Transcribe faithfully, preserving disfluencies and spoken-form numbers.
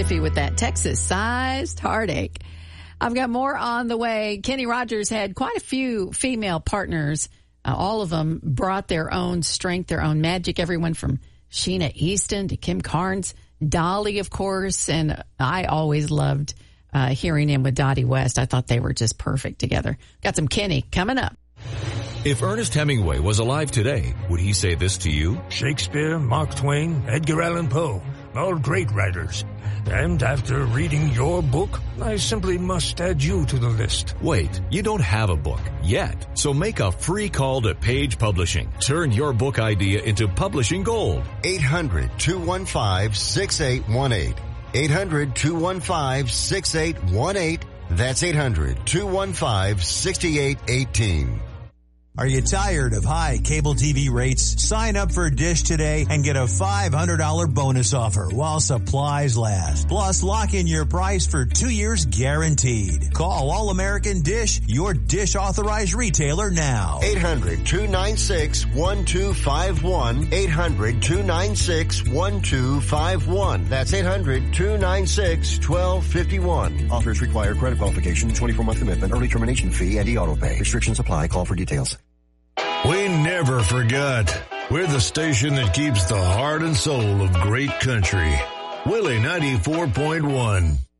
With that Texas-sized heartache. I've got more on the way. Kenny Rogers had quite a few female partners. Uh, all of them brought their own strength, their own magic. Everyone from Sheena Easton to Kim Carnes, Dolly, of course. And I always loved uh, hearing him with Dottie West. I thought they were just perfect together. Got some Kenny coming up. If Ernest Hemingway was alive today, would he say this to you? Shakespeare, Mark Twain, Edgar Allan Poe, all great writers. And after reading your book, I simply must add you to the list. Wait, you don't have a book yet. So make a free call to Page Publishing. Turn your book idea into publishing gold. eight hundred, two one five, six eight one eight. eight hundred, two one five, six eight one eight. That's eight hundred, two one five, six eight one eight. Are you tired of high cable T V rates? Sign up for Dish today and get a five hundred dollars bonus offer while supplies last. Plus, lock in your price for two years guaranteed. Call All American Dish, your Dish authorized retailer now. eight hundred, two nine six, one two five one. eight hundred, two nine six, one two five one. That's eight hundred, two nine six, one two five one. Offers require credit qualification, twenty-four month commitment, early termination fee, and e-auto pay. Restrictions apply. Call for details. We never forgot. We're the station that keeps the heart and soul of great country. Willie ninety-four point one.